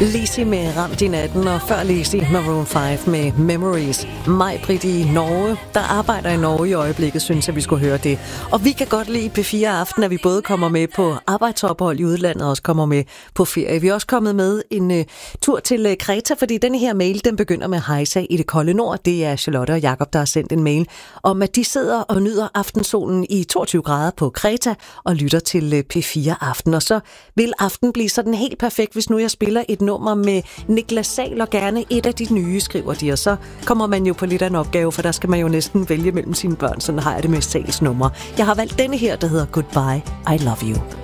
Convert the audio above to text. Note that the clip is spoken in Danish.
Lizzy med Ramt i natten, og før Lizzy Maroon 5 med Memories. Maj-Brit i Norge, der arbejder i Norge i øjeblikket, synes jeg, vi skulle høre det. Og vi kan godt lide P4 Aften, at vi både kommer med på arbejdsophold i udlandet og også kommer med på ferie. Vi er også kommet med en tur til Kreta, fordi den her mail, den begynder med hejsa i det kolde nord. Det er Charlotte og Jakob, der har sendt en mail om, at de sidder og nyder aftensolen i 22 grader på Kreta og lytter til P4 Aften. Og så vil aften blive sådan helt perfekt, hvis nu jeg spiller et nummer med Niklas Sahl, og gerne et af de nye, skriver de. Og så kommer man jo på lidt af en opgave, for der skal man jo næsten vælge mellem sine børn. Sådan har jeg det med Sahls nummer. Jeg har valgt denne her, der hedder Goodbye, I Love You.